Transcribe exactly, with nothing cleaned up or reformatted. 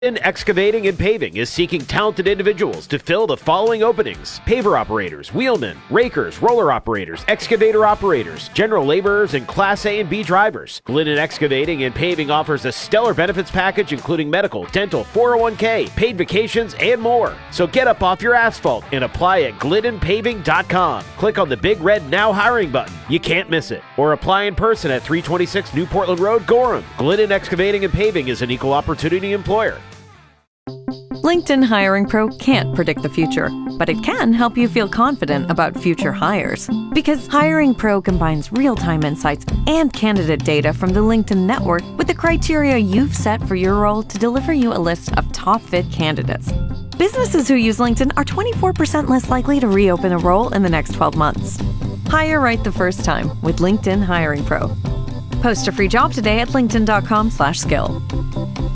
Excavating and Paving is seeking talented individuals to fill the following openings: paver operators, wheelmen, rakers, roller operators, excavator operators, general laborers, and Class A and B drivers. Glidden Excavating and Paving offers a stellar benefits package including medical, dental, four oh one k, paid vacations, and more. So get up off your asphalt and apply at glidden paving dot com. Click on the big red Now Hiring button. You can't miss it. Or apply in person at three twenty-six New Portland Road, Gorham. Glidden Excavating and Paving is an equal opportunity employer. LinkedIn Hiring Pro can't predict the future, but it can help you feel confident about future hires. Because Hiring Pro combines real-time insights and candidate data from the LinkedIn network with the criteria you've set for your role to deliver you a list of top-fit candidates. Businesses who use LinkedIn are twenty-four percent less likely to reopen a role in the next twelve months. Hire right the first time with LinkedIn Hiring Pro. Post a free job today at linkedin dot com slash skill.